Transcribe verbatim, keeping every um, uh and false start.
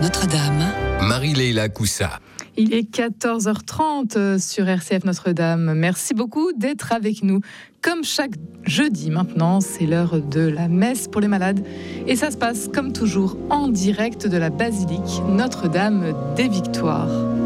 Notre-Dame. Marie-Leila Coussa. Il est quatorze heures trente sur R C F Notre-Dame. Merci beaucoup d'être avec nous. Comme chaque jeudi maintenant, c'est l'heure de la messe pour les malades. Et ça se passe comme toujours en direct de la basilique Notre-Dame des Victoires.